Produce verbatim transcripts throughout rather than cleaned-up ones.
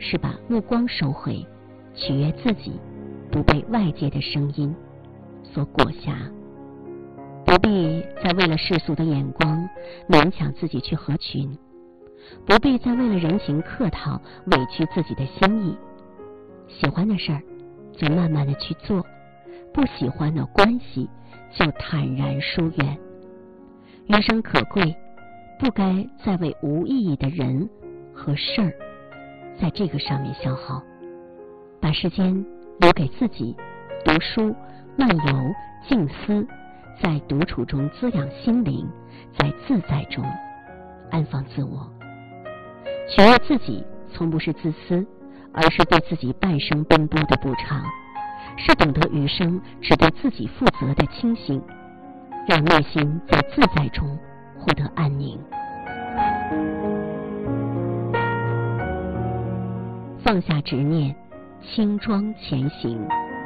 是把目光收回，取悦自己，不被外界的声音所裹挟，不必再为了世俗的眼光勉强自己去合群，不必再为了人情客套委屈自己的心意。喜欢的事儿就慢慢的去做，不喜欢的关系就坦然疏远。余生可贵，不该再为无意义的人和事儿在这个上面消耗，把时间留给自己，读书、漫游、静思，在独处中滋养心灵，在自在中安放自我。取悦自己从不是自私，而是对自己半生奔波的补偿，是懂得余生只对自己负责的清醒，让内心在自在中获得安宁。放下执念，轻装前行。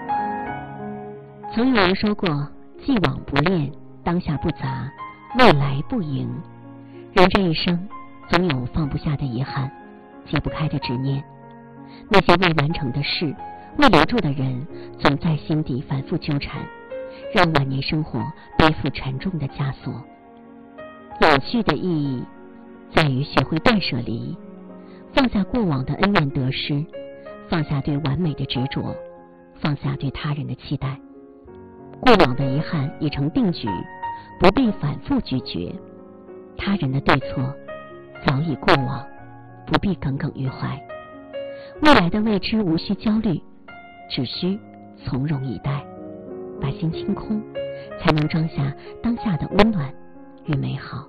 曾有人说过，既往不恋，当下不杂，未来不迎。人这一生总有放不下的遗憾，解不开的执念，那些未完成的事，未留住的人，总在心底反复纠缠，让晚年生活背负沉重的枷锁。有趣的意义在于学会断舍离，放下过往的恩怨得失，放下对完美的执着，放下对他人的期待。过往的遗憾已成定局，不必反复咀嚼。他人的对错早已过往，不必耿耿于怀。未来的未知无需焦虑，只需从容以待。把心清空，才能装下当下的温暖与美好。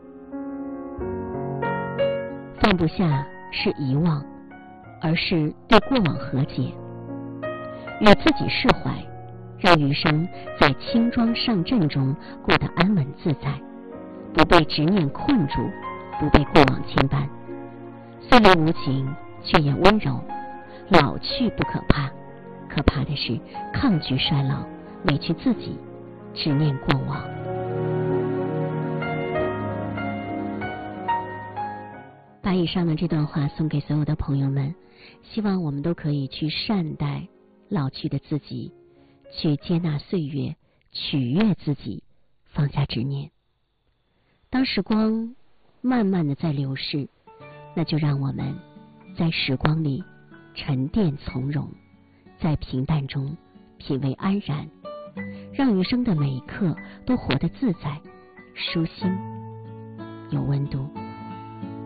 放不下是遗忘，而是对过往和解，与自己释怀，让余生在轻装上阵中过得安稳自在，不被执念困住，不被过往牵绊。岁月无情，却也温柔。老去不可怕，可怕的是抗拒衰老，委屈自己，执念过往。把以上的这段话送给所有的朋友们，希望我们都可以去善待老去的自己，去接纳岁月，取悦自己，放下执念。当时光慢慢的在流逝，那就让我们在时光里沉淀从容，在平淡中品味安然，让余生的每一刻都活得自在、舒心、有温度。